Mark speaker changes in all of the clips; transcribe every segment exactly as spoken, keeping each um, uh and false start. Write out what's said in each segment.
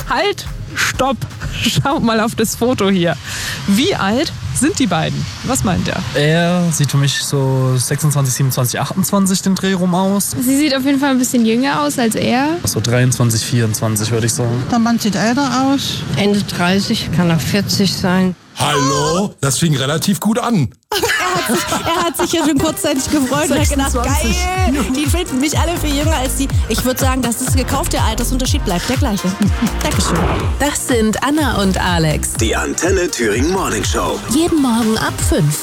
Speaker 1: Halt, stopp, schaut mal auf das Foto hier. Wie alt sind die beiden? Was meint er?
Speaker 2: Er sieht für mich so sechsundzwanzig, siebenundzwanzig, achtundzwanzig den Dreh rum aus.
Speaker 3: Sie sieht auf jeden Fall ein bisschen jünger aus als er.
Speaker 2: So dreiundzwanzig, vierundzwanzig würde ich sagen.
Speaker 4: Der Mann sieht älter aus.
Speaker 5: Ende dreißig, kann auch vierzig sein.
Speaker 6: Hallo? Das fing relativ gut an.
Speaker 7: Er hat sich, er hat sich ja schon kurzzeitig gefreut und hat gedacht, geil, die finden mich alle viel jünger als die. Ich würde sagen, das ist gekauft, der Altersunterschied bleibt der gleiche. Dankeschön.
Speaker 8: Das sind Anna und Alex.
Speaker 9: Die Antenne Thüringen Morning Show.
Speaker 8: Jeden Morgen ab fünf.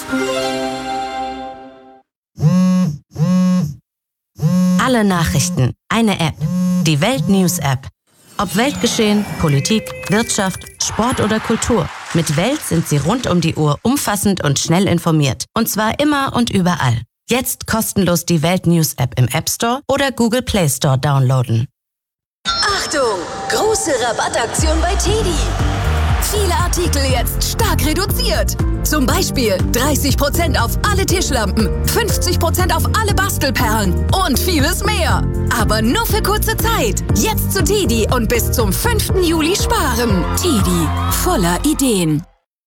Speaker 10: Alle Nachrichten, eine App. Die Welt News App. Ob Weltgeschehen, Politik, Wirtschaft, Sport oder Kultur. Mit Welt sind Sie rund um die Uhr umfassend und schnell informiert. Und zwar immer und überall. Jetzt kostenlos die Welt News App im App Store oder Google Play Store downloaden.
Speaker 8: Achtung! Große Rabattaktion bei Teddy. Viele Artikel jetzt stark reduziert. Zum Beispiel dreißig Prozent auf alle Tischlampen, fünfzig Prozent auf alle Bastelperlen und vieles mehr. Aber nur für kurze Zeit. Jetzt zu Teddy und bis zum fünften Juli sparen. Teddy, voller Ideen.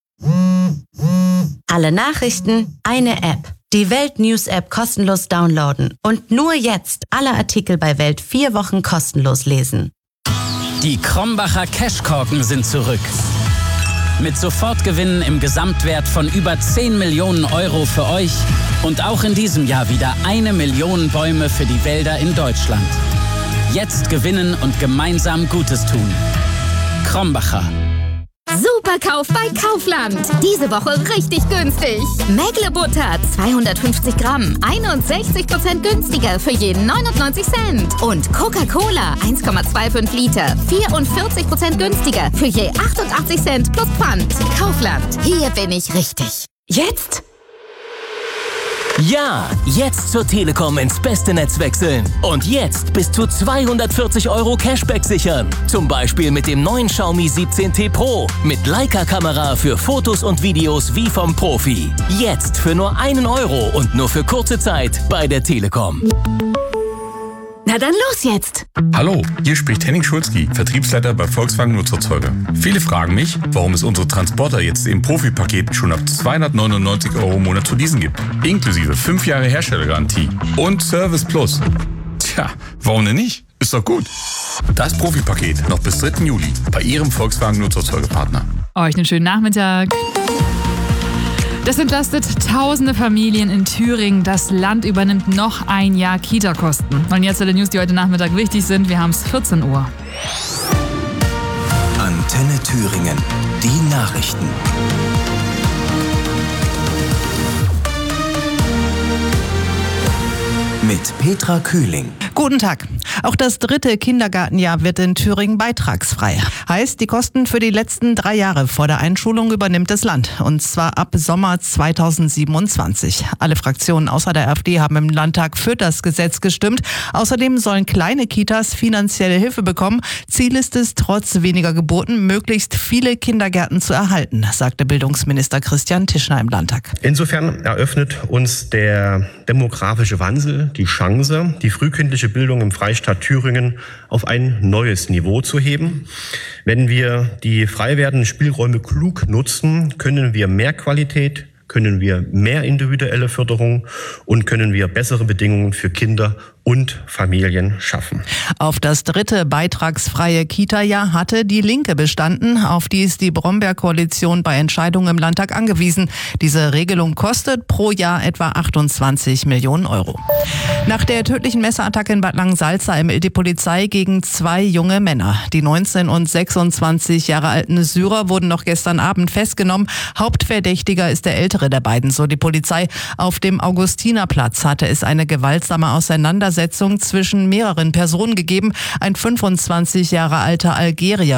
Speaker 10: Alle Nachrichten, eine App. Die Welt News App kostenlos downloaden. Und nur jetzt alle Artikel bei Welt vier Wochen kostenlos lesen.
Speaker 11: Die Krombacher Cashkorken sind zurück. Mit Sofortgewinnen im Gesamtwert von über zehn Millionen Euro für euch und auch in diesem Jahr wieder eine Million Bäume für die Wälder in Deutschland. Jetzt gewinnen und gemeinsam Gutes tun. Krombacher.
Speaker 3: Superkauf bei Kaufland. Diese Woche richtig günstig. Mägle-Butter zweihundertfünfzig Gramm, einundsechzig Prozent günstiger für jeden neunundneunzig Cent. Und Coca-Cola eins Komma fünfundzwanzig Liter, vierundvierzig Prozent günstiger für je achtundachtzig Cent plus Pfand. Kaufland, hier bin ich richtig.
Speaker 8: Jetzt?
Speaker 12: Ja, jetzt zur Telekom ins beste Netz wechseln. Und jetzt bis zu zweihundertvierzig Euro Cashback sichern. Zum Beispiel mit dem neuen Xiaomi siebzehn T Pro. Mit Leica-Kamera für Fotos und Videos wie vom Profi. Jetzt für nur einen Euro und nur für kurze Zeit bei der Telekom.
Speaker 8: Na dann los jetzt!
Speaker 6: Hallo, hier spricht Henning Schulzki, Vertriebsleiter bei Volkswagen Nutzerzeuger. Viele fragen mich, warum es unsere Transporter jetzt im Profi-Paket schon ab zweihundertneunundneunzig Euro im Monat zu leasen gibt. Inklusive fünf Jahre Herstellergarantie und Service Plus. Tja, warum denn nicht? Ist doch gut. Das Profi-Paket noch bis dritten Juli bei Ihrem Volkswagen Nutzerzeugerpartner.
Speaker 1: Euch einen schönen Nachmittag. Das entlastet tausende Familien in Thüringen. Das Land übernimmt noch ein Jahr Kita-Kosten. Und jetzt alle News, die heute Nachmittag wichtig sind. Wir haben es vierzehn Uhr.
Speaker 9: Antenne Thüringen. Die Nachrichten. Mit Petra Kühling.
Speaker 4: Guten Tag. Auch das dritte Kindergartenjahr wird in Thüringen beitragsfrei. Heißt, die Kosten für die letzten drei Jahre vor der Einschulung übernimmt das Land. Und zwar ab Sommer zweitausendsiebenundzwanzig. Alle Fraktionen außer der AfD haben im Landtag für das Gesetz gestimmt. Außerdem sollen kleine Kitas finanzielle Hilfe bekommen. Ziel ist es, trotz weniger Geburten möglichst viele Kindergärten zu erhalten, sagte Bildungsminister Christian Tischner im Landtag.
Speaker 13: Insofern eröffnet uns der demografische Wandel die Chance, die frühkindliche Bildung im Freistaat Thüringen auf ein neues Niveau zu heben. Wenn wir die frei werdenden Spielräume klug nutzen, können wir mehr Qualität, können wir mehr individuelle Förderung und können wir bessere Bedingungen für Kinder und Familien schaffen.
Speaker 4: Auf das dritte beitragsfreie Kita-Jahr hatte die Linke bestanden. Auf die ist die Brombeer-Koalition bei Entscheidungen im Landtag angewiesen. Diese Regelung kostet pro Jahr etwa achtundzwanzig Millionen Euro. Nach der tödlichen Messerattacke in Bad Langensalza ermittelt die Polizei gegen zwei junge Männer. Die neunzehn und sechsundzwanzig Jahre alten Syrer wurden noch gestern Abend festgenommen. Hauptverdächtiger ist der ältere der beiden, so die Polizei. Auf dem Augustinerplatz hatte es eine gewaltsame Auseinandersetzung zwischen mehreren Personen gegeben. Ein fünfundzwanzig Jahre alter Algerier